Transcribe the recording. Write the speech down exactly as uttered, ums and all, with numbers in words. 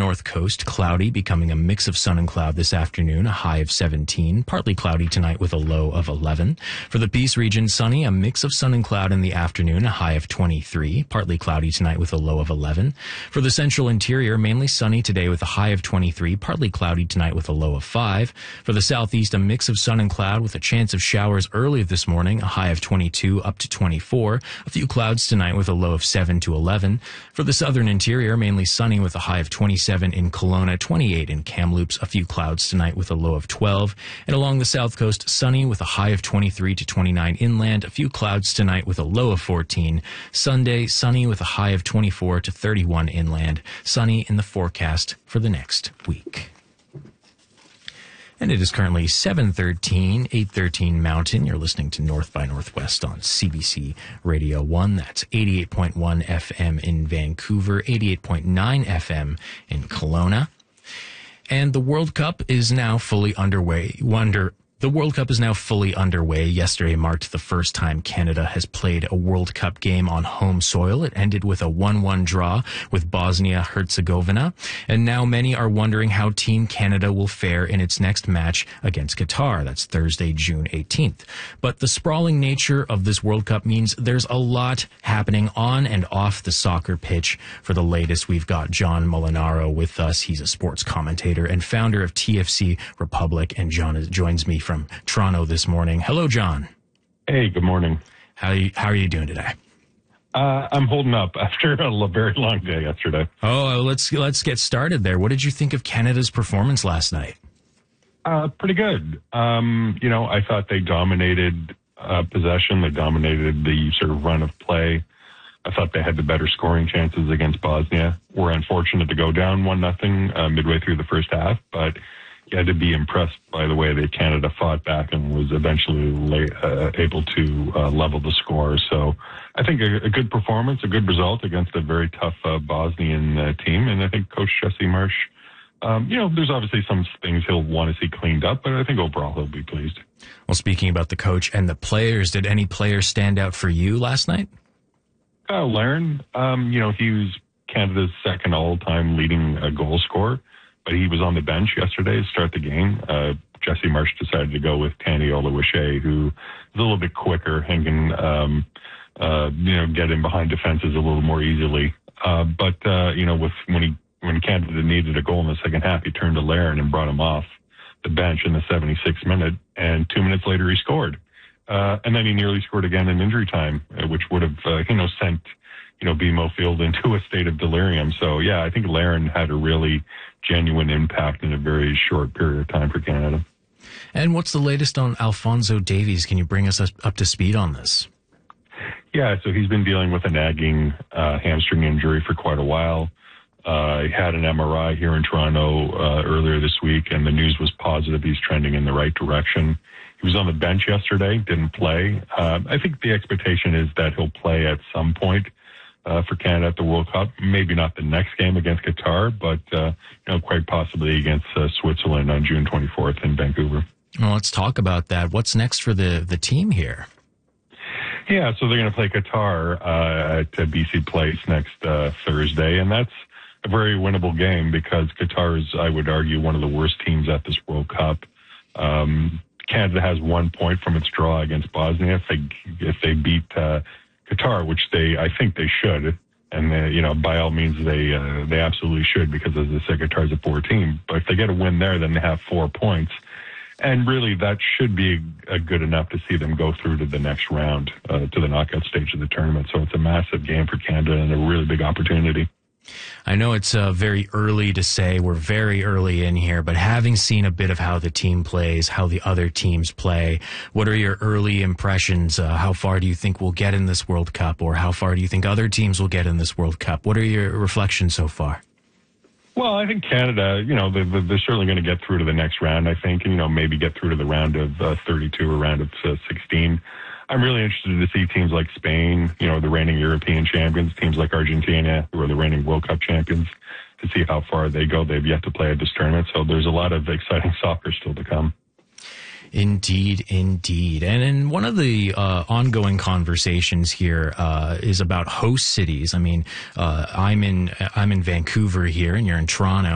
north coast, cloudy, becoming a mix of sun and cloud this afternoon, a high of seventeen. Partly cloudy tonight with a low of eleven. For the Peace region, sunny, a mix of sun and cloud in the afternoon, a high of twenty-three. Partly cloudy tonight with a low of eleven. For the central interior, mainly sunny today with a high of twenty-three. Partly cloudy tonight with a low of five. For the southeast, a mix of sun and cloud with a chance of showers early this morning, a high of twenty-two up to twenty-four. A few clouds tonight with a low of seven to eleven. For the southern interior, mainly sunny with a high of twenty-seven in Kelowna, twenty-eight in Kamloops. A few clouds tonight with a low of twelve. And along the south coast, sunny with a high of twenty-three to twenty-nine inland. A few clouds tonight with a low of fourteen. Sunday, sunny with a high of twenty-four to thirty-one inland. Sunny in the forecast for the next week. And it is currently seven thirteen, eight thirteen Mountain. You're listening to North by Northwest on C B C Radio one. That's eighty-eight point one F M in Vancouver, eighty-eight point nine F M in Kelowna. And the World Cup is now fully underway. Wonder... The World Cup is now fully underway. Yesterday marked the first time Canada has played a World Cup game on home soil. It ended with a one one draw with Bosnia-Herzegovina. And now many are wondering how Team Canada will fare in its next match against Qatar. That's Thursday, June eighteenth. But the sprawling nature of this World Cup means there's a lot happening on and off the soccer pitch. For the latest, we've got John Molinaro with us. He's a sports commentator and founder of T F C Republic. And John is, joins me from Toronto this morning. Hello, John. Hey, good morning. How are you, how are you doing today? Uh, I'm holding up after a very long day yesterday. Oh, let's let's get started there. What did you think of Canada's performance last night? Uh, pretty good. Um, you know, I thought they dominated uh, possession. They dominated the sort of run of play. I thought they had the better scoring chances against Bosnia. We're unfortunate to go down one nothing uh, midway through the first half, but you had to be impressed by the way that Canada fought back and was eventually la- uh, able to uh, level the score. So I think a, a good performance, a good result against a very tough uh, Bosnian uh, team. And I think Coach Jesse Marsch, um, you know, there's obviously some things he'll want to see cleaned up, but I think overall he'll be pleased. Well, speaking about the coach and the players, did any players stand out for you last night? Kyle Larin, um, you know, he was Canada's second all-time leading uh, goal scorer. But he was on the bench yesterday to start the game. Uh, Jesse Marsch decided to go with Tani Oluwaseyi, who is a little bit quicker and can, um, uh, you know, get in behind defenses a little more easily. Uh, but, uh, you know, with when he when Canada needed a goal in the second half, he turned to Larin and brought him off the bench in the seventy-sixth minute. And two minutes later, he scored. Uh, and then he nearly scored again in injury time, uh, which would have, uh, you know, sent, you know, B M O Field into a state of delirium. So, yeah, I think Larin had a really genuine impact in a very short period of time for Canada. And what's the latest on Alphonso Davies? Can you bring us up to speed on this? Yeah, so he's been dealing with a nagging uh, hamstring injury for quite a while. Uh, he had an M R I here in Toronto uh, earlier this week, and the news was positive. He's trending in the right direction. He was on the bench yesterday, didn't play. Uh, I think the expectation is that he'll play at some point Uh, for Canada at the World Cup. Maybe not the next game against Qatar, but uh, you know, quite possibly against uh, Switzerland on June twenty-fourth in Vancouver. Well, let's talk about that. What's next for the, the team here? Yeah, so they're going to play Qatar uh, at uh, B C Place next uh, Thursday, and that's a very winnable game because Qatar is, I would argue, one of the worst teams at this World Cup. Um, Canada has one point from its draw against Bosnia. If they, if they beat uh, Qatar, which they, I think they should, and they, you know, by all means they uh, they absolutely should because, as I said, Qatar's a poor team. But if they get a win there, then they have four points, and really that should be a, a good enough to see them go through to the next round, uh, to the knockout stage of the tournament. So it's a massive game for Canada and a really big opportunity. I know it's uh, very early to say, we're very early in here, but having seen a bit of how the team plays, how the other teams play, what are your early impressions? Uh, how far do you think we'll get in this World Cup, or how far do you think other teams will get in this World Cup? What are your reflections so far? Well, I think Canada, you know, they're, they're certainly going to get through to the next round, I think, and, you know, maybe get through to the round of uh, thirty-two or round of uh, sixteen. I'm really interested to see teams like Spain, you know, the reigning European champions, teams like Argentina, who are the reigning World Cup champions, to see how far they go. They've yet to play at this tournament, so there's a lot of exciting soccer still to come. Indeed, indeed. And in one of the uh, ongoing conversations here uh, is about host cities. I mean, uh, I'm in I'm in Vancouver here, and you're in Toronto.